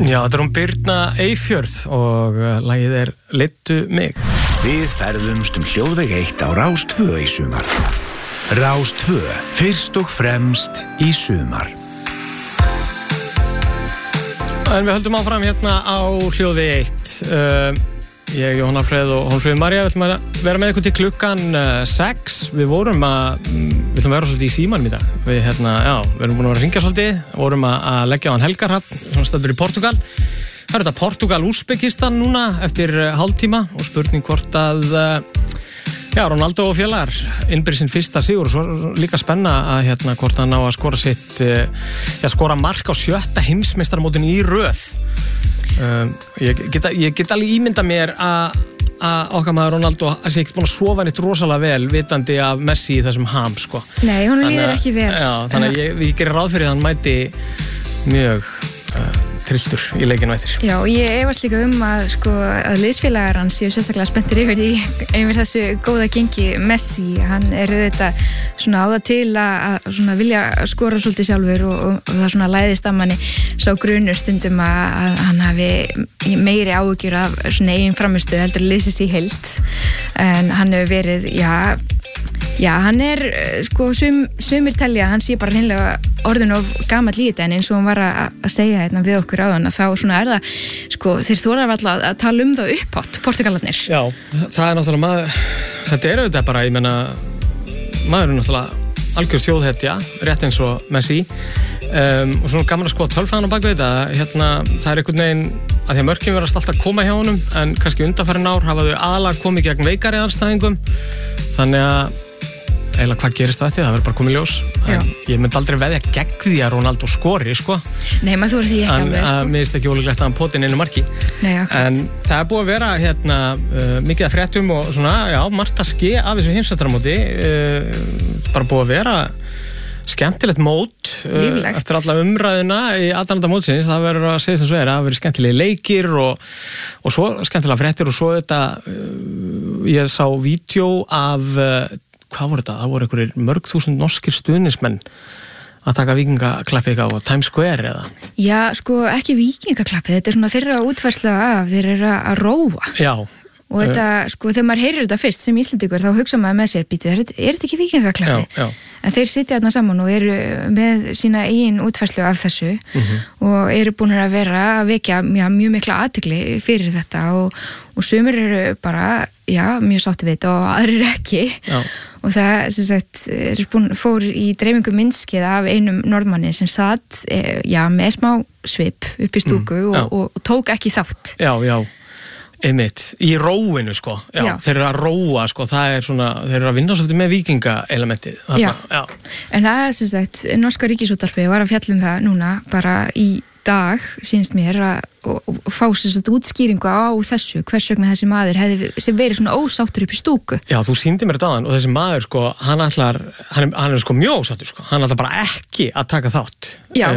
Já, þetta hún Birna Eyfjörð og lagið Leiddu mig. Við ferðumst hljóðveg 1 á Rás 2 í sumar. Rás 2, fyrst og fremst í sumar. En við höldum áfram hérna á hljóðveg 1. Ég, Jón Alfreð og Hólmfríður María við ætlum að vera með ykkur til klukkan 6. Við ætlum að vera svolítið í símanum í dag. Við erum búin að vera að hringja svolítið, vorum að leggja á hann Helgarhafn, sem stendur í Portúgal. Það er þetta Portúgal-Úsbekistan núna eftir hálftíma og spurning hvort að Ronaldo og félagar innbyrði sinn fyrsta sigur og svo líka spenna að hvort hann á að skora sitt skora mark á 7. heimsmeistaramótinu í röð. Ég get alveg ímynda mér að okkar maður Ronaldo sé ekki búin að sofa neitt rosalega vel vitandi af Messi í þessum ham sko. Nei, hún líður ekki vel. Já, þannig að ég gerir ráð fyrir að hann mæti mjög trilltur í leikinu eftir. Já, og ég efast líka að liðsfélagar hans séu sérstaklega spenntir yfir þessu góða gengi Messi. Hann auðvitað svona á það til að vilja skora svolítið sjálfur og það svona læðist að manni sá grunur stundum að hann hafi meiri áhyggjur af svona eigin frammistöðu heldur liðsins í heild. En hann hefur verið, hann sumir telja, hann sé bara hreinlega orðin of gamall í þetta en eins og hann var að segja hérna við okkur áðan að þá svona er það, þeir þora alltaf að tala það upphátt, Portugalarnir. Já, það er náttúrulega þetta er auðvitað bara, ég meina, maður er náttúrulega algjör þjóðhetja, rétt eins og Messi og svona gaman að skoða tölfræðina bak við þetta, það er einhvern veginn að því að mörkin verðast alltaf að koma hjá honum en kannski undanfarin ár hafa þau aðalega komið gegn veikari andstæðingum þannig að eiginlega hvað gerist það eftir, það verður bara komið ljós en ég myndi aldrei veðja gegn því að Ronaldo skori, sko. Nei, maður þú verður því ekki alveg, en mér finnst ekki ólíklegt að hann poti inn einu marki. Nei, en það er búið að vera mikið af fréttum og svona, margt að ske af þessu heimsmeistaramóti bara búið að vera skemmtilegt mót eftir alla umræðuna í aðdannanda mótsins, það verður að segja þess að það verður skemmtilegi leikir og svo skemmtilega fréttir og svo þetta ég sá vídeo af hvað voru þetta? Það voru einhverjir mörg þúsund norskir stuðningsmenn að taka víkingaklappið á Times Square eða? Já, ekki víkingaklappið, þetta er svona þeirra útfærsla af, þeir eru að róa. Já. Og þetta, þegar maður heyrir þetta fyrst sem Íslendingur, þá hugsa maður með sér, býtu, er þetta ekki víkingaklappið? Já. En þeir sitja þarna saman og eru með sína eigin útfærslu af þessu og eru búin að vera að vekja mjög mikla athygli fyrir þetta og sumir eru bara, mjög sátti við þetta og aðrir ekki. Já. Og það, sem sagt, fór í dreifingu myndskið af einum norðmanni sem satt, með smá svip upp í stúku og tók ekki þátt. Já. Einmitt, í róinu þeir eru að róa það er svona, þeir eru að vinna svolítið með víkingaelementið. Já, en það er sem sagt, norska ríkisútvarpið var að fjalla um það núna bara í dag, sýnist mér að fá sem sagt útskýringu á þessu, hvers vegna þessi maður hefði verið svona ósáttur upp í stúku. Já, þú sýndir mér þetta áðan og þessi maður hann er mjög ósáttur hann ætlar bara ekki að taka þátt. Já.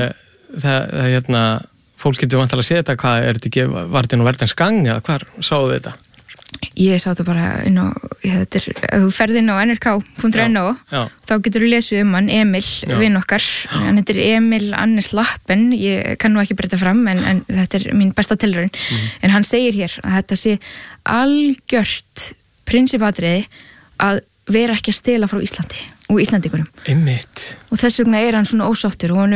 Það fólk getur vantilega að segja þetta, hvað er þetta ekki, var þetta inn á Verdens gang eða hvar sáðu þetta? Ég sá þetta bara inn á, ef þú ferð inn á nrk.no þá getur þú lesið hann Emil, vinn okkar, hann heitir Emil Annes Lappen, ég kann nú ekki breyta fram en þetta er mín besta tilraun, en hann segir hér að þetta sé algjört prinsippatriði að vera ekki að stela frá Íslandi og Íslandingurum. Einmitt. Og þess vegna er hann svona ósáttur og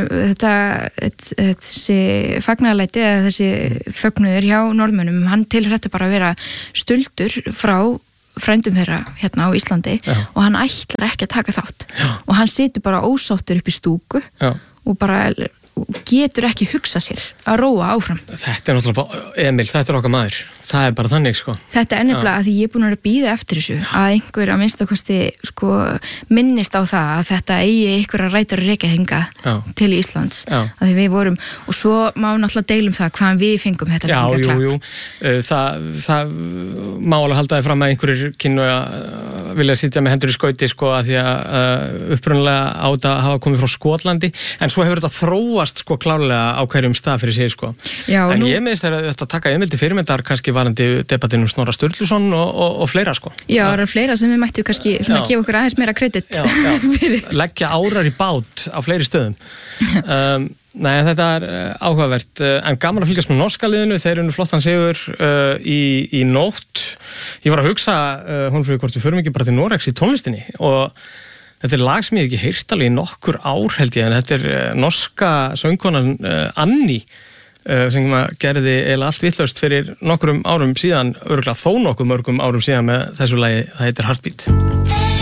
þessi fagnaðarlæti eða þessi fögnuður hjá norðmönnum, hann tilur þetta bara að vera stuldur frá frændum þeirra hérna á Íslandi og hann ætlar ekki að taka þátt. Og hann situr bara ósáttur upp í stúku og bara getur ekki hugsa sér að róa áfram. Þetta er náttúrulega bara, Emil, þetta er okkar maður. Það er bara þannig, Þetta er nefnilega að því ég er búin að bíða eftir þessu, að einhver að minnstakosti, minnist á það að þetta eigi einhverja rætur að rekja hingað til Íslands. Að því við vorum, og svo má náttúrulega deilum það hvaðan við fengum þetta hingað. Jú. Það má alveg halda þið fram að einhverjir kynnu að vilja sitja með hendur í skauti, að því að upprunalega á þetta hafa komið frá Skotlandi, en svo hefur þetta þróast klárlega á hverjum stað fyrir sig, Já, en ég minnst þetta taka Emil til fyrirmyndar kannski varandi debattinn Snorra Sturluson og fleira, Já, það eru fleira sem við mættum kannski svona gefa okkur aðeins meira kredit. Leggja árar í bát á fleiri stöðum. Nei, þetta áhugavert, en gaman að fylgjast með norska liðinu, þeir eru flottan sigur í nótt. Ég var að hugsa, Hólmfríður, hvort við förum ekki bara til Noregs í tónlistinni og þetta lag sem ég ekki heyrt alveg í nokkur ár held ég, en þetta norska söngkonan Annie sem gerði eiginlega allt vitlaust fyrir nokkrum árum síðan, örugglega þó nokkuð mörgum árum síðan með þessu lagi, það heitir Heartbeat.